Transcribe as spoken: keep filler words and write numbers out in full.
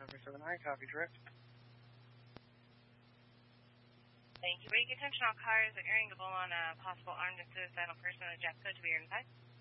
Number seven nine, copy direct. Thank you. Break attention all cars are hearing the bull on a possible armed and suicidal person in a jet code to be inside.